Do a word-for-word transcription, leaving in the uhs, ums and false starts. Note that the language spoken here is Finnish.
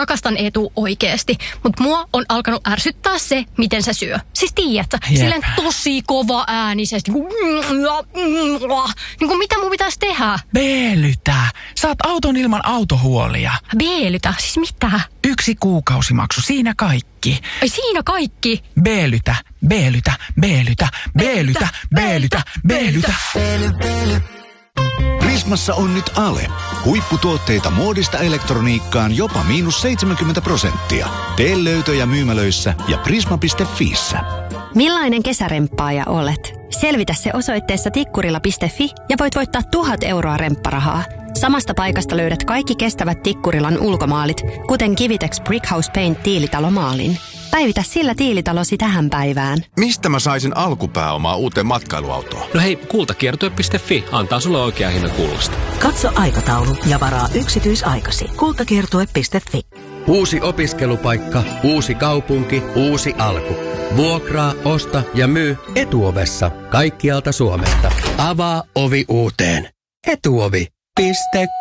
rakastan Eetu oikeesti, mutta mua on alkanut ärsyttää se, miten se syö. Siis tiedätkö, silleen tosi kova äänisesti. Niin kuin mitä mun pitäisi tehdä? Beelytä. Saat auton ilman autohuolia. Beelytä? Siis mitä? Yksi kuukausimaksu, siinä kaikki. Ai siinä kaikki? Beelytä, beelytä, beelytä, beelytä, beelytä, beelytä. Prismassa on nyt Ale. Huipputuotteita muodista elektroniikkaan jopa miinus seitsemänkymmentä prosenttia. Tee löytöjä myymälöissä ja prisma piste fiissä. Millainen kesäremppaaja olet? Selvitä se osoitteessa tikkurila piste fi ja voit voittaa tuhat euroa rempparahaa. Samasta paikasta löydät kaikki kestävät Tikkurilan ulkomaalit, kuten Kivitex Brickhouse Paint tiilitalomaalin. Päivitä sillä tiilitalosi tähän päivään. Mistä mä saisin alkupääomaa uuteen matkailuautoon? No hei, kultakiertue piste fi antaa sulle oikea hinnan kullasta. Katso aikataulu ja varaa yksityisaikasi. kultakiertue piste fi. Uusi opiskelupaikka, uusi kaupunki, uusi alku. Vuokraa, osta ja myy Etuovessa kaikkialta Suomesta. Avaa ovi uuteen. Etuovi piste